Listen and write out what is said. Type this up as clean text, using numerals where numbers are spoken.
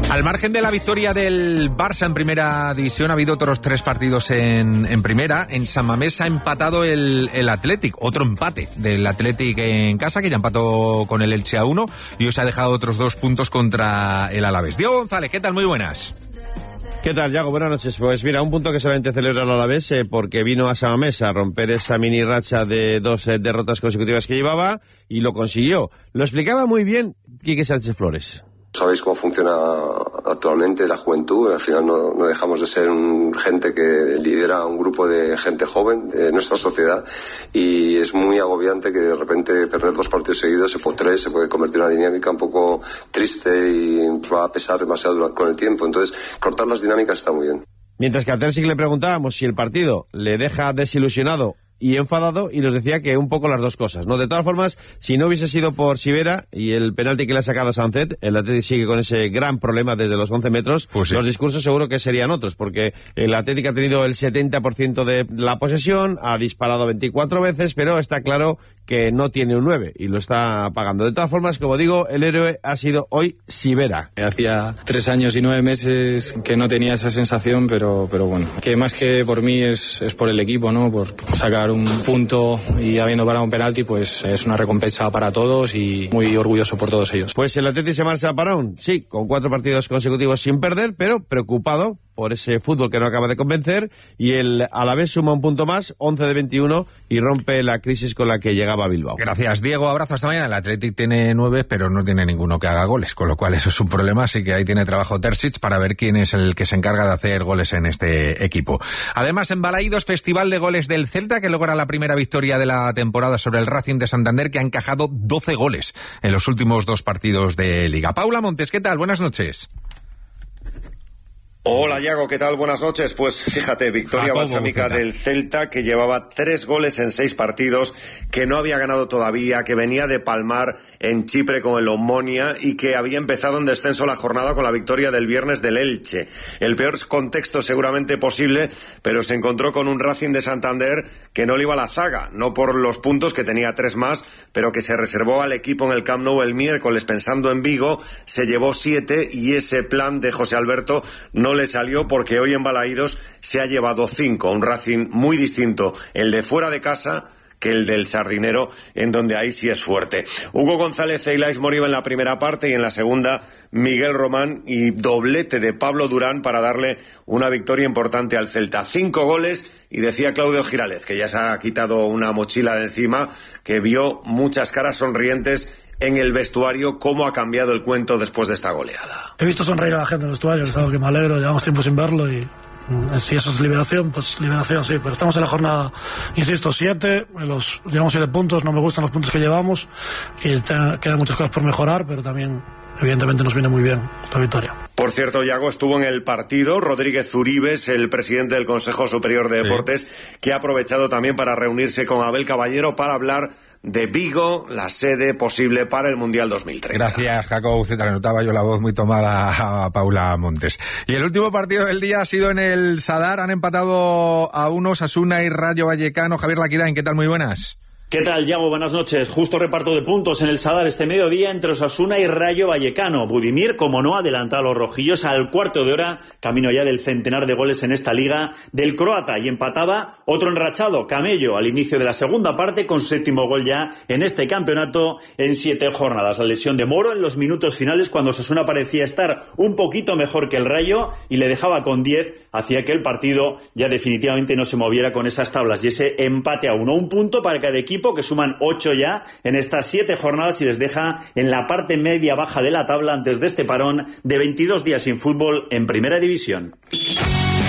Al margen de la victoria del Barça en primera división, ha habido otros 3 partidos en primera. En San Mamés ha empatado el Athletic, otro empate del Athletic en casa, que ya empató con el Elche a 1, y hoy se ha dejado otros 2 puntos contra el Alavés. Diego González, ¿qué tal? Muy buenas. ¿Qué tal, Yago? Buenas noches. Pues mira, un punto que solamente celebra el Alavés porque vino a San Mamés a romper esa mini racha de 2 derrotas consecutivas que llevaba y lo consiguió. Lo explicaba muy bien Quique Sánchez Flores. Sabéis cómo funciona actualmente la juventud. Al final no dejamos de ser gente que lidera un grupo de gente joven de nuestra sociedad, y es muy agobiante que de repente perder 2 partidos seguidos, o 3, se puede convertir en una dinámica un poco triste y va a pesar demasiado con el tiempo. Entonces, cortar las dinámicas está muy bien. Mientras que a Terzic le preguntábamos si el partido le deja desilusionado y enfadado, y nos decía que un poco las dos cosas, ¿no? De todas formas, si no hubiese sido por Sivera y el penalti que le ha sacado a Sancet, el Atlético sigue con ese gran problema desde los 11 metros, pues sí. Los discursos seguro que serían otros, porque el Atlético ha tenido el 70% de la posesión, ha disparado 24 veces, pero está claro que no tiene un 9 y lo está pagando. De todas formas, como digo, el héroe ha sido hoy Sivera. Hacía 3 años y 9 meses que no tenía esa sensación, pero bueno, que más que por mí es por el equipo, ¿no? Por sacar un punto y habiendo parado un penalti, pues es una recompensa para todos y muy orgulloso por todos ellos. Pues el Atlético se marcha al parón, sí, con 4 partidos consecutivos sin perder, pero preocupado por ese fútbol que no acaba de convencer, y el Alavés suma un punto más, 11 de 21, y rompe la crisis con la que llegaba a Bilbao. Gracias, Diego, abrazo, hasta mañana. El Athletic tiene 9, pero no tiene ninguno que haga goles, con lo cual eso es un problema, así que ahí tiene trabajo Terzic para ver quién es el que se encarga de hacer goles en este equipo. Además, en Balaídos, festival de goles del Celta, que logra la primera victoria de la temporada sobre el Racing de Santander, que ha encajado 12 goles en los últimos 2 partidos de Liga. Paula Montes, ¿qué tal? Buenas noches. Hola, Yago, ¿qué tal? Buenas noches. Pues fíjate, victoria balsámica del Celta, que llevaba 3 goles en 6 partidos, que no había ganado todavía, que venía de palmar en Chipre con el Omonia y que había empezado en descenso la jornada con la victoria del viernes del Elche. El peor contexto seguramente posible, pero se encontró con un Racing de Santander que no le iba a la zaga, no por los puntos, que tenía 3 más, pero que se reservó al equipo en el Camp Nou el miércoles pensando en Vigo, se llevó 7, y ese plan de José Alberto no le salió, porque hoy en Balaídos se ha llevado 5, un Racing muy distinto, el de fuera de casa, que el del Sardinero, en donde ahí sí es fuerte. Hugo González e Ilais Moriba en la primera parte, y en la segunda Miguel Román, y doblete de Pablo Durán para darle una victoria importante al Celta. 5 goles, y decía Claudio Girález, que ya se ha quitado una mochila de encima, que vio muchas caras sonrientes en el vestuario. ¿Cómo ha cambiado el cuento después de esta goleada? He visto sonreír a la gente en el vestuario, es algo que me alegro, llevamos tiempo sin verlo, y si eso es liberación, pues liberación sí, pero estamos en la jornada, insisto, 7, llevamos 7 puntos, no me gustan los puntos que llevamos, y quedan muchas cosas por mejorar, pero también evidentemente nos viene muy bien esta victoria. Por cierto, Yago, estuvo en el partido Rodríguez Uribes, el presidente del Consejo Superior de Deportes, que ha aprovechado también para reunirse con Abel Caballero para hablar de Vigo, la sede posible para el Mundial 2030. Gracias, Jacob. Usted le notaba yo la voz muy tomada a Paula Montes. Y el último partido del día ha sido en el Sadar. Han empatado a 1 Osasuna y Rayo Vallecano. Javier Laquirain, ¿qué tal? Muy buenas. ¿Qué tal, Yago? Buenas noches. Justo reparto de puntos en el Sadar este mediodía entre Osasuna y Rayo Vallecano. Budimir, como no, adelanta a los rojillos al cuarto de hora, camino ya del centenar de goles en esta liga del croata, y empataba otro enrachado, Camello, al inicio de la segunda parte, con su 7º gol ya en este campeonato en 7 jornadas. La lesión de Moro en los minutos finales, cuando Osasuna parecía estar un poquito mejor que el Rayo y le dejaba con 10, hacía que el partido ya definitivamente no se moviera con esas tablas, y ese empate a 1, un punto para cada equipo, que suman 8 ya en estas 7 jornadas, y les deja en la parte media baja de la tabla antes de este parón de 22 días sin fútbol en Primera División.